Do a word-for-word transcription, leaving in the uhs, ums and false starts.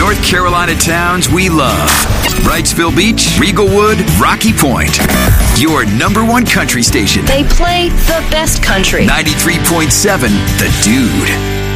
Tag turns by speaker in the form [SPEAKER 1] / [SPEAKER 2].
[SPEAKER 1] North Carolina towns we love. Wrightsville Beach, Riegelwood, Rocky Point. Your number one country station.
[SPEAKER 2] They play the best country.
[SPEAKER 1] ninety-three point seven The Dude.